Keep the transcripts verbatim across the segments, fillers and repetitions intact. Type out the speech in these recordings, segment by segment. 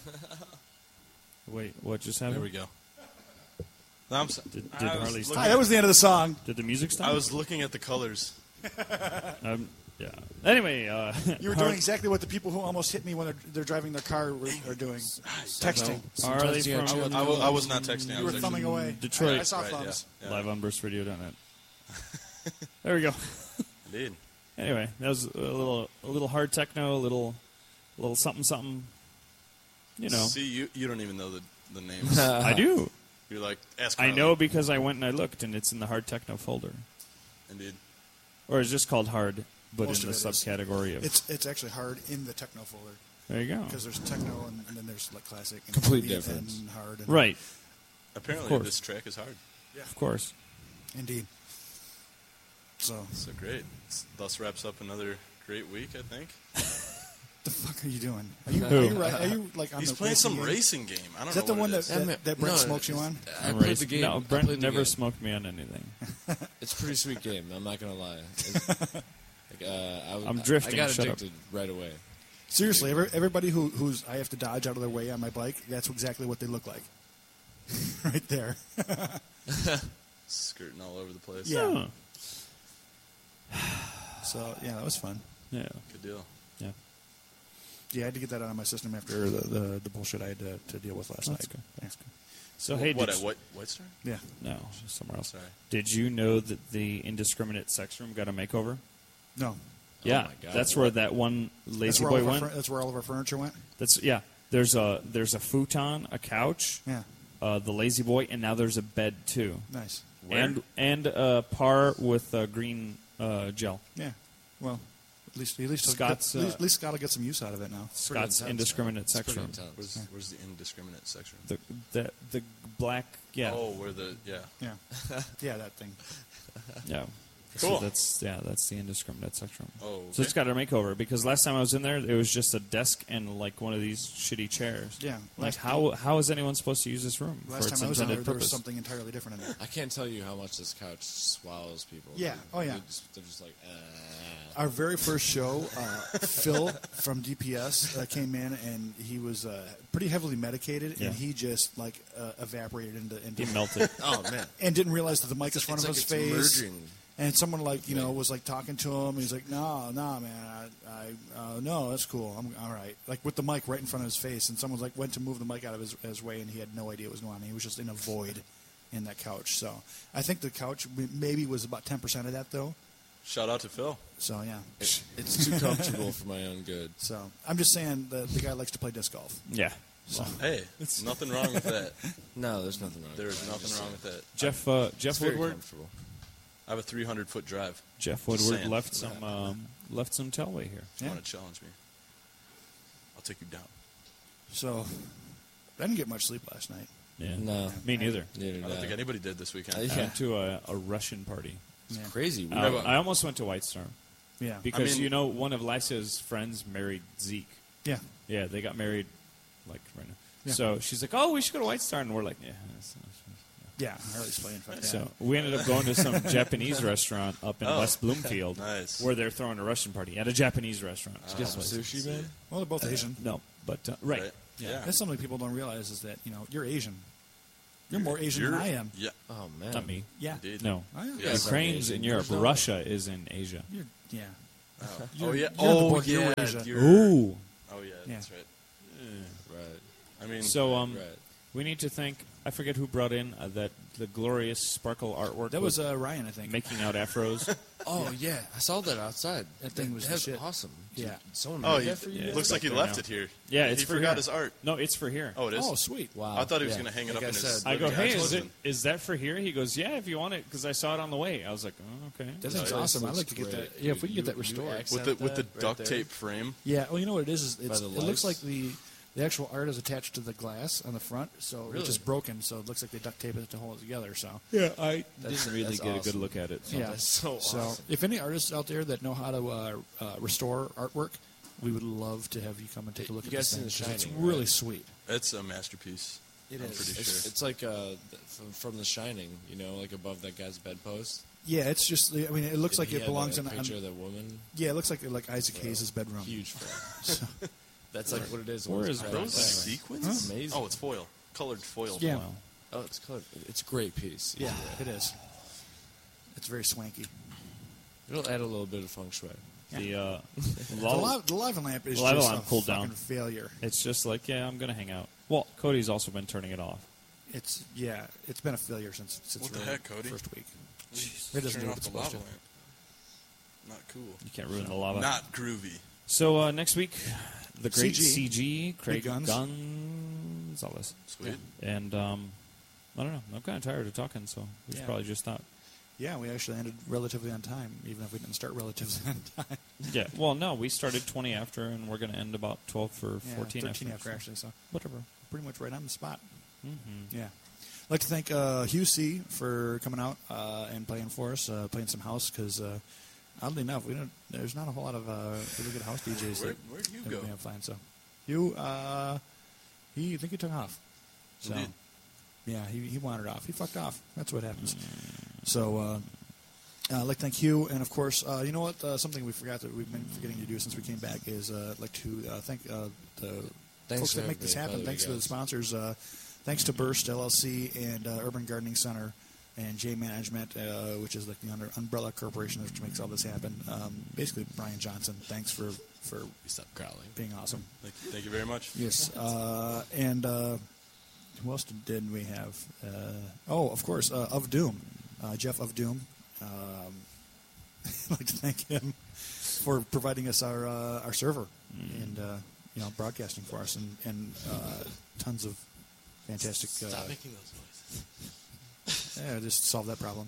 Wait, what just happened? There we go. No, I'm so, Did, did I was Harley looking stop? Hi, that was the end of the song. Did the music stop? I was looking at the colors. Um, yeah. Anyway, uh, You were doing exactly what the people who almost hit me when they're, they're driving their car were, are doing. Texting. Harley Sometimes you from have to- I, w- I was not texting. I You were was thumbing actually, away. Detroit. I, I saw Right, thumbs. yeah, yeah. live on burst radio dot net. There we go. Indeed. Anyway, that was a little, a little hard techno, a little, a little something, something. You know, See, you you don't even know the the names. I do. You're like, ask I Harley. know because I went and I looked, and it's in the hard techno folder, Indeed. or it's just called hard, but Most in of the it is. subcategory of. It's it's actually hard in the techno folder There you go. because there's techno and, and then there's like classic. And Complete ambient difference. And hard. And Right, Apparently, course. this track is hard. of course. Indeed. So, So great. S- Thus wraps up another great week, I think. the fuck are you doing? Are you, Who? are you, right, are you like on He's the playing racing some game? racing game. I don't Is know that the what one it that, is. that, Yeah, that Brent no, smokes you on? I I'm played racing. the game. No, I Brent played the never game. smoked me on anything. It's a pretty sweet game. I'm not gonna lie. It's, like, uh, I, w- I'm drifting, I got shut up. addicted right away. Seriously, every, everybody who, who's I have to dodge out of their way on my bike, that's exactly what they look like. Right there. Skirting all over the place. Yeah. Huh. So, yeah, that was fun. Yeah. Good deal. Yeah. Yeah, I had to get that out of my system after the, the, the bullshit I had to, to deal with last That's night. good. Yeah. So hey, what did at you- White White Star? Yeah. No, somewhere else. Sorry. Did you know that the indiscriminate sex room got a makeover? No. Yeah, my God, that's what? where that one That's lazy where, all boy of our went. fur- that's where all of our furniture went? That's yeah. There's a there's a futon, a couch, Yeah. uh, the lazy boy, and now there's a bed too, Nice. Where? and and a par with uh, green uh, gel. Yeah. Well, at least at least Scott's, at least, uh, at least Scott will get some use out of it now. Scott's intense, indiscriminate It's sex pretty room. intense. Where's, where's the indiscriminate section? The the the black yeah Oh, where the yeah. Yeah. Yeah, that thing. yeah. Cool. So that's yeah, that's the indiscriminate sex room. Oh, So okay. it's got a makeover because last time I was in there, it was just a desk and like one of these shitty chairs. Yeah. Like Last- how how is anyone supposed to use this room for Last its time I was in intended there, there was purpose? something entirely different in there. I can't tell you how much this couch swallows people. Yeah. Oh, yeah. They're just, they're just like, uh. Our very first show, uh, Phil from D P S uh, came in and he was uh, pretty heavily medicated, Yeah. and he just like uh, evaporated into, into He melted. Oh man. and didn't realize that the mic is in front It's of like his it's face. merging. And someone like you know was like talking to him. He's like, "No, no, man, I, I uh, no, that's cool. I'm all right." Like with the mic right in front of his face, and someone like went to move the mic out of his, his way, and he had no idea what was going on. He was just in a void in that couch. So I think the couch m- maybe was about ten percent of that though. Shout out to Phil. So yeah. It, it's too comfortable for my own good. So I'm just saying the the guy likes to play disc golf. yeah. So Hey, nothing wrong with that. No, there's nothing wrong. There with is that. nothing Just, wrong uh, with that. Jeff uh, It's Jeff very Woodward comfortable. I have a three hundred foot drive. Jeff Just Woodward saying. left some um, left some tailway here. If you Yeah. want to challenge me, I'll take you down. so I didn't get much sleep last night. Yeah. No, Me neither. neither I did don't I. think anybody did this weekend. I- I Yeah. went to a, a Russian party. It's Yeah. crazy. We Uh, have I almost went to White Star Yeah. because I mean- you know one of Lysia's friends married Zeke. Yeah. Yeah, they got married like right now. Yeah. So she's like, "Oh, we should go to White Star," and we're like, "Yeah." that's- that's- Yeah. Harley's playing. Fuck that. So we ended up going to some Japanese restaurant up in Oh. West Bloomfield, Nice. where they're throwing a Russian party at a Japanese restaurant. get some sushi, man. Well, they're both Asian. No, but uh, right. Right. Yeah. Yeah. That's something people don't realize is that you know you're Asian. You're more Asian You're- than I am. Yeah. Oh man. Not me. Yeah. Indeed. No. Oh, yeah. Yeah. Ukraine's in Asian. Europe. There's no- Russia is in Asia. You're, yeah. Oh, You're- oh yeah. you're the Oh book, you're yeah. Asia. you're- Ooh. Oh yeah. Yeah. That's right. Right. I mean, So um, Right. we need to thank. I forget who brought in uh, that the glorious sparkle artwork. That was with uh, Ryan, I think. making out afros. Oh yeah, I saw that outside. That thing was the That's shit. awesome. Yeah. Did someone oh, made he, that for you? Yeah. looks like he Back left there it here. Yeah, he it's for forgot here. his art. No, it's for here. Oh, it is. Oh, sweet. Wow. I thought he was Yeah. going to hang it Like up I in his. said, I go, living hey, room. is it is that for here? He goes, yeah, if you want it, because I saw it on the way. I was like, oh, okay. That No, thing's it awesome. I'd looks like to get great. that. Yeah, if we can get that You- you restored. accent with the with the that right duct there. tape frame. Yeah. Well, you know what it is? is it's, the it looks lights? like the the actual art is attached to the glass on the front, so Really? which is broken. So it looks like they duct tape it to hold it together. So Yeah, I That's- didn't really that's get a good awesome. look at it. So. yeah. That's so So awesome. if any artists out there that know how to uh, uh, restore artwork, we would love to have you come and take a look You at guys this thing. seen The 'cause it's Shining, really right? sweet. It's a masterpiece. It I'm is. pretty It's, sure. it's like uh, th- from, from The Shining, you know, like above that guy's bedpost. Yeah, it's just. I mean, it looks like He it had belongs that in. on- picture of that woman. Yeah, it looks like like Isaac Hayes' bedroom. Huge fan. So, That's like what it is. Where It's is cracked. Those Anyway. sequins? Amazing. Oh, it's foil. Colored foil. Yeah. Wow. Oh, it's colored. It's a great piece. Yeah, it is. It's very swanky. It'll add a little bit of feng shui. The uh, The, lol- live, the Lava Lamp is The Lava just Lamp a cooled fucking down. failure. it's just like, yeah, I'm gonna hang out. Well, Cody's also been turning it off. It's yeah, it's been a failure since since What the really heck, Cody? first week. Jeez. It doesn't Turn do what off it's the supposed lava to. lamp. Not cool. You can't ruin the lava. Not groovy. So uh, next week, the great C G. C G, Craig Guns. Gonzalez, Sweet. and um, I don't know. I'm kind of tired of talking, so we should Yeah. probably just stop. Yeah, we actually ended relatively on time, even if we didn't start relatively on time. Yeah. Well, no, we started twenty after, and we're going to end about twelve for Yeah, fourteen thirteen after. after actually, so Whatever. pretty much right on the spot. Mm-hmm. Yeah. I'd like to thank uh, Hugh C. for coming out uh, and playing for us, uh, playing some house, because uh, oddly enough, we don't, there's not a whole lot of uh, really good house D Js Where- that, where'd Hugh that go? we have find. So, Hugh, uh, he I think he took off. So, Indeed. yeah, he, he wandered off. He fucked off. That's what happens. So, uh, uh, I'd like to thank Hugh, and of course, uh, you know what? Uh, something we forgot that we've been forgetting to do since we came back is uh, I'd like to uh, thank uh, the Thanks folks for that make this everybody, happen. by the way, Thanks to the guys. sponsors. Uh, thanks to Burst L L C and uh, Urban Gardening Center and J Management, uh, which is like the under umbrella corporation which makes all this happen. Um, basically, Brian Johnson. Thanks for for Stop growling. being awesome. Thank, thank you very much. Yes, uh, and uh, who else did, did we have? Uh, oh, of course, uh, of Doom, uh, Jeff of Doom. Um, I'd like to thank him for providing us our uh, our server and uh, you know broadcasting for us and, and uh, tons of fantastic. Uh, Stop making those noises. yeah, just solve that problem.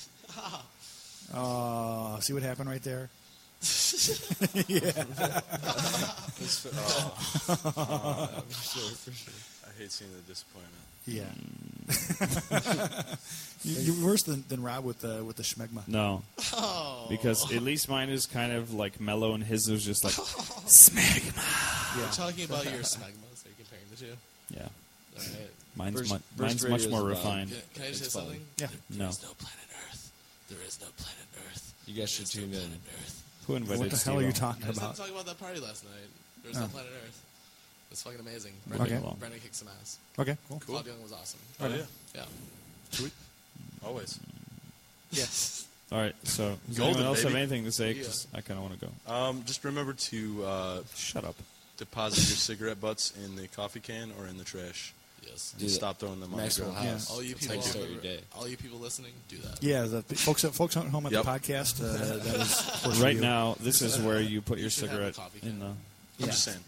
Uh, see what happened right there? yeah. Oh. I hate seeing the disappointment. Yeah. you, you're worse than, than Rob with the with the schmegma. No, Oh. because at least mine is kind of like mellow, and his was just like smegma. We're Yeah. talking about your smegmas. Are you comparing the two? Yeah, All right. mine's Burst- mu- Burst mine's much Radio more is about- refined. Can, can I just It's say fun. something? Yeah. There No. is no planet Earth. There is no planet Earth. You guys should There is tune no in. planet Earth. Who invited What the hell are you Steve-O? talking I just about? talking about that party last night. There was Oh. no planet Earth. It's fucking amazing. Okay. Brendan, Well. Brendan kicked some ass. Okay, cool. Cool. Claude Young was awesome. Oh, yeah. Yeah. Sweet. Always. Yes. All right, so does Golden, anyone else have baby. anything to say? 'Cause I kind of want to go. Um, just remember to uh, Shut up. deposit your cigarette butts in the coffee can or in the trash. Yes. And stop throwing them on the Maxwell ground. House. All you That's people, how you start your remember- day. all you people listening, do that. Yeah, the p- folks at folks at home at Yep. the podcast. Uh, that is of course Right you. now, this is where you put your You should have a cigarette coffee in the. I'm Yeah. just saying.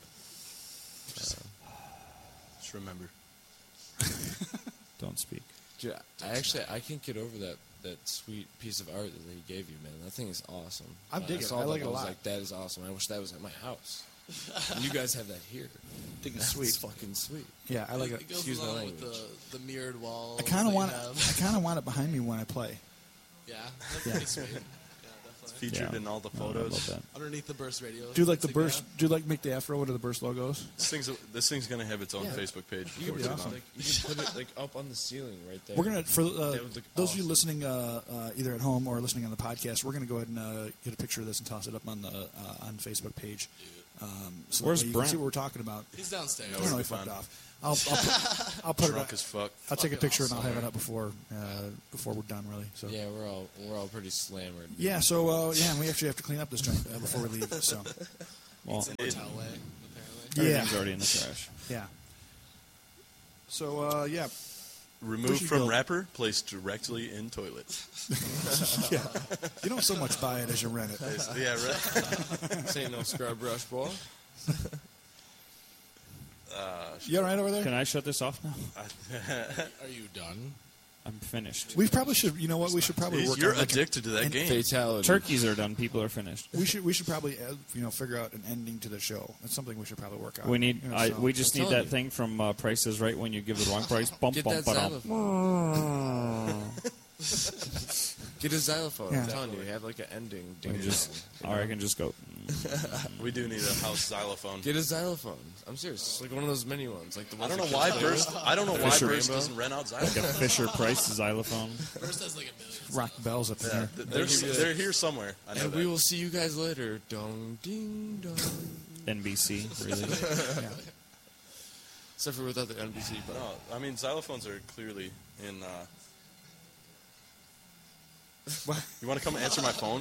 Just remember. Don't speak. Dude, I actually I can't get over that that sweet piece of art that he gave you, man. That thing is awesome. I dig it. saw I that like it and a was lot. Like that is awesome. I wish that was at my house. And you guys have that here. I think it's It's sweet. fucking sweet. Yeah, I like it, it. goes Excuse my along with language. the, the mirrored wall. I kind of that want you it. have. I kind of want it behind me when I play. Yeah, that's Yeah. pretty sweet. Yeah, definitely. Featured Yeah. in all the I don't know photos. about that. Underneath the Burst Radio. Do you like the Instagram. burst? Do you like make the afro to the burst logos? This thing's this thing's gonna have its own Yeah. Facebook page. You before can, it's put, done. like, you can put it like up on the ceiling right there. We're gonna for uh, That would look those of you awesome. listening uh, uh, either at home or listening on the podcast. We're gonna go ahead and uh, get a picture of this and toss it up on the uh, on Facebook page. Um, so Where's that way you Brent? can see what we're talking about. He's downstairs. I don't know. He Fine. fucked off. I'll I'll put, I'll put it Drunk up. as fuck. I'll take a Fucking picture and I'll awesome. have it up before uh, before we're done. Really. So Yeah, we're all we're all pretty slammered. yeah. So uh, yeah, and we actually have to clean up this joint uh, before we leave. So Well, It's in the towel way, apparently. yeah, everything's already in the trash. yeah. So uh, yeah, Removed you from go? wrapper, placed directly in toilet. yeah. You don't so much buy it as you rent it. yeah, right. This ain't no scrub brush, boy. You all right over there? Can I shut this off now? Are you done? I'm finished. We probably should. You know what? We should probably work. You're on like an- addicted to that an- game. Fatality. Turkeys are done. People are finished. We should. We should probably uh, you know figure out an ending to the show. That's something we should probably work on. We need. You know, I, so- we just I'm need telling that you. thing from uh, Price is Right when you give the wrong price. Bump, Get bump, that ba-dum. xylophone. Get a xylophone. Yeah. I'm telling you, have like an ending. We Ding just, dong. or I can just go. We do need a house xylophone. Get a xylophone. I'm serious. It's like one of those mini ones, like the I ones don't know that why kids play Burst. with. I don't know why Fisher Burst Rainbow. doesn't rent out Like a xylophone. Fisher Price xylophone. First has like a million. rock bells up in Yeah, there. th- they're, They give you they're here somewhere. I know And that. we will see you guys later. Dong ding dong. N B C, really. Yeah. Except for without the N B C. But No, I mean xylophones are clearly in. Uh, What? you want to come answer my phone?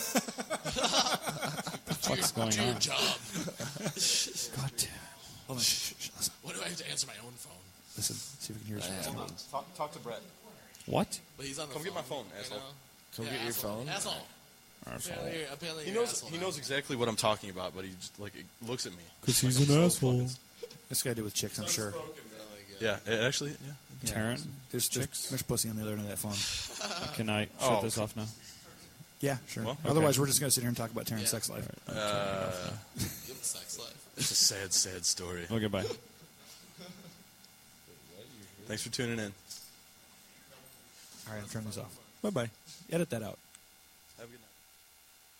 What's going Do your on? job. God damn. Hold on. Shh, shh, shh, listen. What do I have to answer my own phone? Listen. See if we can hear I us. have one. talk, talk to Brett. What? But he's on the Come phone. get my phone, right asshole. now. Come Yeah, get your asshole. phone. Asshole. Apparently, apparently He you're an knows. asshole He now. knows exactly what I'm talking about, but he just, like looks at me. Because he's Like I'm an so asshole. fucking- This guy did with chicks, I'm sure. Yeah, it actually. Yeah. Yeah. Taryn, There's, there's, chicks. there's pussy on the other end of that phone. Can I shut Oh. this off now? Yeah, sure. Well, okay. Otherwise, we're just going to sit here and talk about Taryn's Yeah. sex life. Uh, Give him sex life. it's a sad, sad story. Okay, bye. Thanks for tuning in. All right, I'm turning this off. Bye-bye. Edit that out. Have a good night.